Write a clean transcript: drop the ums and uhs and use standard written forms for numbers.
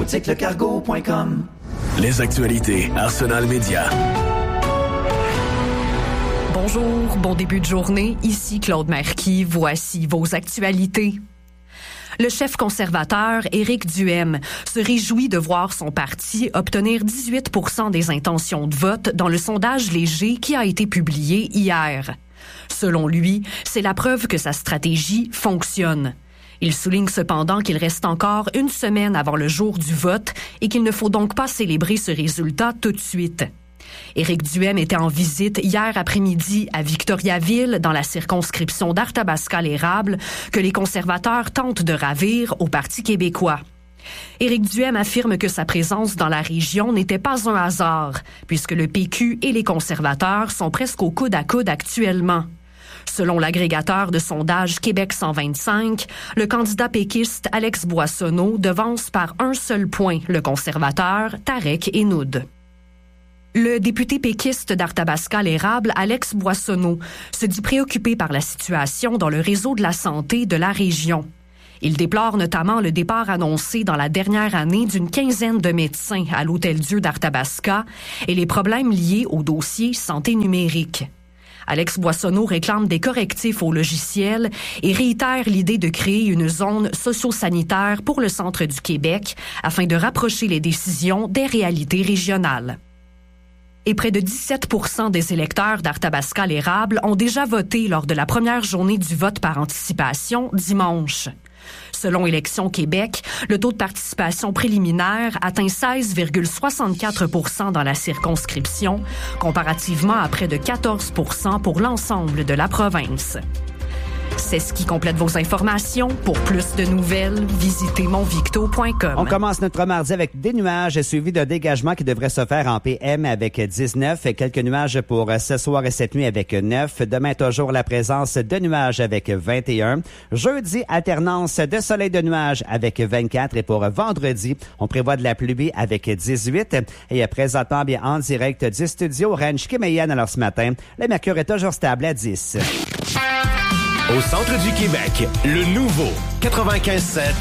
boutiquelecargo.com. Les actualités Arsenal Média. Bonjour, bon début de journée. Ici Claude Marquis. Voici vos actualités. Le chef conservateur, Éric Duhaime, se réjouit de voir son parti obtenir 18% des intentions de vote dans le sondage léger qui a été publié hier. Selon lui, c'est la preuve que sa stratégie fonctionne. Il souligne cependant qu'il reste encore une semaine avant le jour du vote et qu'il ne faut donc pas célébrer ce résultat tout de suite. Éric Duhaime était en visite hier après-midi à Victoriaville, dans la circonscription d'Arthabasca-l'Érable, que les conservateurs tentent de ravir au Parti québécois. Éric Duhaime affirme que sa présence dans la région n'était pas un hasard, puisque le PQ et les conservateurs sont presque au coude à coude actuellement. Selon l'agrégateur de sondage Québec 125, le candidat péquiste Alex Boissonneau devance par un seul point le conservateur Tarek Henoud. Le député péquiste d'Arthabasca-l'Érable, Alex Boissonneau, se dit préoccupé par la situation dans le réseau de la santé de la région. Il déplore notamment le départ annoncé dans la dernière année d'une quinzaine de médecins à l'Hôtel-Dieu d'Arthabasca et les problèmes liés au dossier santé numérique. Alex Boissonneau réclame des correctifs au logiciel et réitère l'idée de créer une zone socio-sanitaire pour le centre du Québec afin de rapprocher les décisions des réalités régionales. Et près de 17% des électeurs d'Arthabasca-l'Érable ont déjà voté lors de la première journée du vote par anticipation dimanche. Selon Élections Québec, le taux de participation préliminaire atteint 16,64% dans la circonscription, comparativement à près de 14% pour l'ensemble de la province. C'est ce qui complète vos informations. Pour plus de nouvelles, visitez monvicto.com. On commence notre mardi avec des nuages suivis de dégagements qui devraient se faire en PM avec 19. Quelques nuages pour ce soir et cette nuit avec 9. Demain, toujours la présence de nuages avec 21. Jeudi, alternance de soleil de nuages avec 24. Et pour vendredi, on prévoit de la pluie avec 18. Et présentement, bien en direct du studio Ranch Kemeyan. Alors ce matin, le mercure est toujours stable à 10. Au centre du Québec, le nouveau 95.7